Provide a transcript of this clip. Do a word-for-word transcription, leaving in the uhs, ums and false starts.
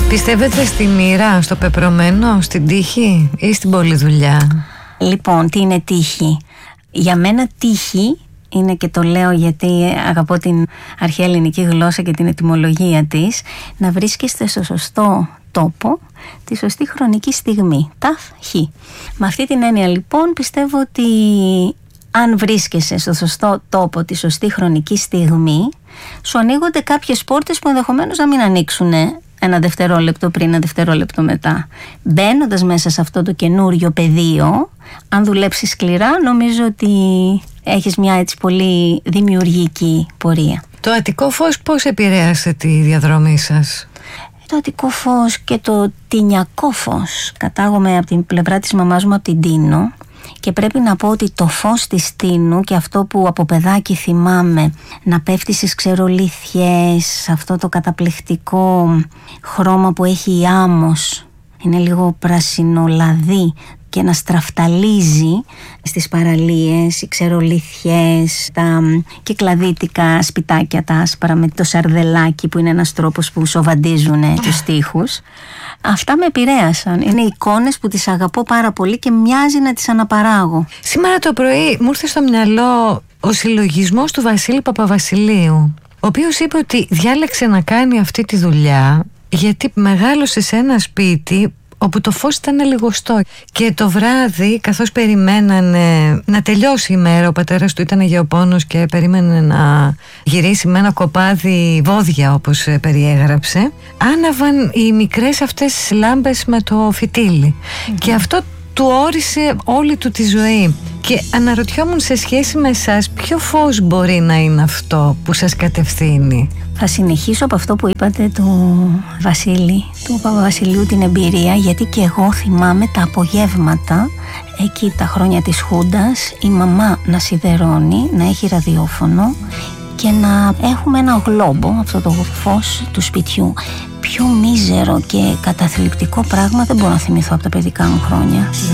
Πιστεύετε στη μοίρα, στο πεπρωμένο, στην τύχη ή στην πολλή δουλειά? Λοιπόν, τι είναι τύχη? Για μένα τύχη είναι, και το λέω γιατί αγαπώ την αρχαία ελληνική γλώσσα και την ετυμολογία της, να βρίσκεστε στο σωστό τόπο τη σωστή χρονική στιγμή. Ταφ χ. Με αυτή την έννοια λοιπόν πιστεύω ότι αν βρίσκεσαι στο σωστό τόπο τη σωστή χρονική στιγμή, σου ανοίγονται κάποιες πόρτες που ενδεχομένως να μην ανοίξουν ένα δευτερόλεπτο πριν, ένα δευτερόλεπτο μετά. Μπαίνοντας μέσα σε αυτό το καινούριο πεδίο, αν δουλέψεις σκληρά, νομίζω ότι έχεις μια έτσι πολύ δημιουργική πορεία. Το Αττικό Φως πώς επηρέασε τη διαδρομή σας? Το Αττικό Φως και το Τινιακό Φως. Κατάγομαι από την πλευρά της μαμάς μου, από την Τίνο, και πρέπει να πω ότι το φως της Τίνου και αυτό που από παιδάκι θυμάμαι να πέφτει στις ξερολίθιες, αυτό το καταπληκτικό χρώμα που έχει η άμμος, είναι λίγο πρασινολαδί, και να στραφταλίζει στις παραλίες, οι ξερολίθιες, τα κυκλαδίτικα σπιτάκια τα άσπρα με το σαρδελάκι που είναι ένας τρόπος που σοβαντίζουν τους τοίχους. Αυτά με επηρέασαν. Είναι εικόνες που τις αγαπώ πάρα πολύ και μοιάζει να τις αναπαράγω. Σήμερα το πρωί μου ήρθε στο μυαλό ο συλλογισμός του Βασίλη Παπαβασιλείου, ο οποίος είπε ότι διάλεξε να κάνει αυτή τη δουλειά γιατί μεγάλωσε σε ένα σπίτι όπου το φως ήταν λιγοστό, και το βράδυ, καθώς περιμένανε να τελειώσει η μέρα, ο πατέρας του ήταν γεωπόνος και περίμενε να γυρίσει με ένα κοπάδι βόδια, όπως περιέγραψε, άναβαν οι μικρές αυτές λάμπες με το φυτίλι. Mm-hmm. Και αυτό του όρισε όλη του τη ζωή. Και αναρωτιόμουν, σε σχέση με εσάς, ποιο φως μπορεί να είναι αυτό που σας κατευθύνει? Θα συνεχίσω από αυτό που είπατε του Βασίλη, του Παπαβασιλείου, την εμπειρία, γιατί και εγώ θυμάμαι τα απογεύματα, εκεί τα χρόνια της Χούντας, η μαμά να σιδερώνει, να έχει ραδιόφωνο και να έχουμε ένα γλόμπο, αυτό το φως του σπιτιού. Πιο μίζερο και καταθλιπτικό πράγμα δεν μπορώ να θυμηθώ από τα παιδικά μου χρόνια.